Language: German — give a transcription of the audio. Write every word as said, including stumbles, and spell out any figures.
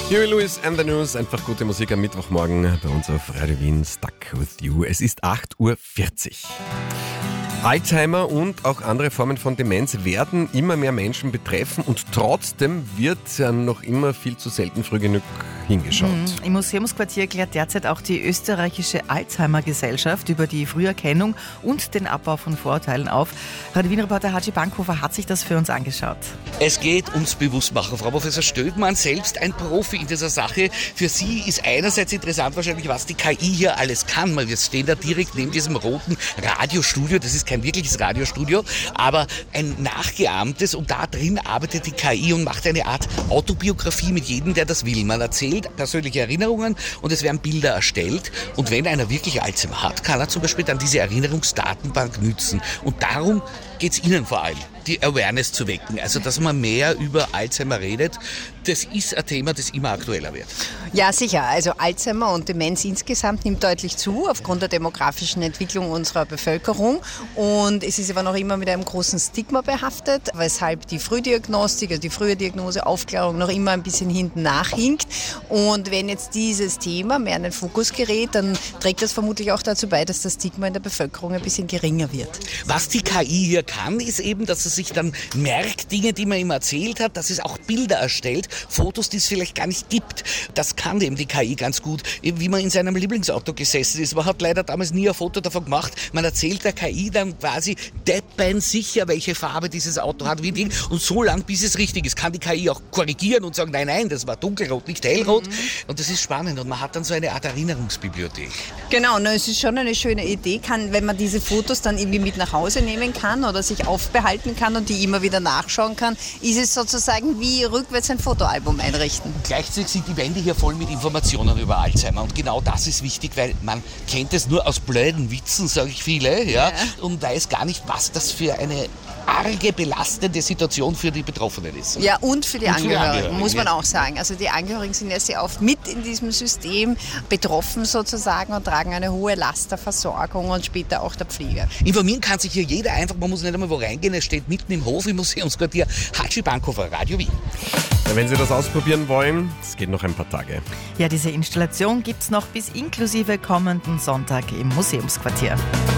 Huey Lewis and the News, einfach gute Musik am Mittwochmorgen bei uns auf Radio Wien, Stuck with You. Es ist acht Uhr vierzig. Alzheimer und auch andere Formen von Demenz werden immer mehr Menschen betreffen und trotzdem wird ja noch immer viel zu selten früh genug hingeschaut. Mhm. Im Museumsquartier klärt derzeit auch die österreichische Alzheimer-Gesellschaft über die Früherkennung und den Abbau von Vorurteilen auf. Radio Wien-Reporter Haji Bankhofer hat sich das für uns angeschaut. Es geht ums Bewusstmachen. Frau Professor Stödmann, selbst ein Profi in dieser Sache. Für Sie ist einerseits interessant wahrscheinlich, was die K I hier alles kann. Wir stehen da direkt neben diesem roten Radiostudio. Das ist kein wirkliches Radiostudio, aber ein nachgeahmtes, und da drin arbeitet die K I und macht eine Art Autobiografie mit jedem, der das will. Man erzählt persönliche Erinnerungen und es werden Bilder erstellt, und wenn einer wirklich Alzheimer hat, kann er zum Beispiel dann diese Erinnerungsdatenbank nützen, und darum geht es Ihnen vor allem, die Awareness zu wecken, also dass man mehr über Alzheimer redet. Das ist ein Thema, das immer aktueller wird. Ja, sicher. Also Alzheimer und Demenz insgesamt nimmt deutlich zu aufgrund der demografischen Entwicklung unserer Bevölkerung, und es ist aber noch immer mit einem großen Stigma behaftet, weshalb die Frühdiagnostik, also die frühe Diagnose, Aufklärung noch immer ein bisschen hinten nachhinkt. Und wenn jetzt dieses Thema mehr in den Fokus gerät, dann trägt das vermutlich auch dazu bei, dass das Stigma in der Bevölkerung ein bisschen geringer wird. Was die K I hier kann, ist eben, dass es sich dann merkt, Dinge, die man ihm erzählt hat, dass es auch Bilder erstellt, Fotos, die es vielleicht gar nicht gibt. Das kann eben die K I ganz gut, wie man in seinem Lieblingsauto gesessen ist. Man hat leider damals nie ein Foto davon gemacht. Man erzählt der K I dann quasi deppensicher, welche Farbe dieses Auto hat, wie Ding. Und so lang, bis es richtig ist, kann die K I auch korrigieren und sagen, nein, nein, das war dunkelrot, nicht hellrot. Mhm. Und das ist spannend, und man hat dann so eine Art Erinnerungsbibliothek. Genau, na, es ist schon eine schöne Idee, kann, wenn man diese Fotos dann irgendwie mit nach Hause nehmen kann oder sich aufbehalten kann und die immer wieder nachschauen kann, ist es sozusagen wie rückwärts ein Fotoalbum einrichten. Gleichzeitig sind die Wände hier voll mit Informationen über Alzheimer, und genau das ist wichtig, weil man kennt es nur aus blöden Witzen, sage ich viele, ja, ja, und weiß gar nicht, was das für eine arge, belastende Situation für die Betroffenen ist. Ja, und für die, und Angehörigen, für die Angehörigen, muss man ja auch sagen. Also die Angehörigen sind ja sehr oft mit in diesem System betroffen sozusagen und tragen eine hohe Last der Versorgung und später auch der Pflege. Informieren kann sich hier jeder einfach, man muss nicht einmal wo reingehen, es steht mitten im Hof im Museumsquartier. Haji Bankhofer, Radio Wien. Ja, wenn Sie das ausprobieren wollen, es geht noch ein paar Tage. Ja, diese Installation gibt es noch bis inklusive kommenden Sonntag im Museumsquartier.